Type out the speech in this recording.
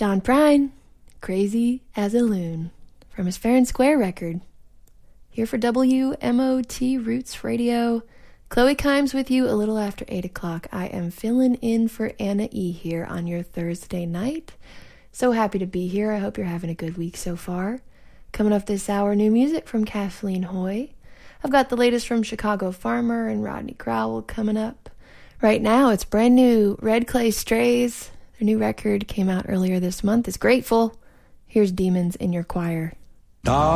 John Prine, Crazy as a Loon, from his Fair and Square record. Here for WMOT Roots Radio. Chloe Kimes with you a little after 8 o'clock. I am filling in for Anna E. here on your Thursday night. So happy to be here. I hope you're having a good week so far. Coming up this hour, new music from Kathleen Hoy. I've got the latest from Chicago Farmer and Rodney Crowell coming up. Right now, it's brand new Red Clay Strays. Their new record came out earlier this month. It's Grateful. Here's Demons in Your Choir.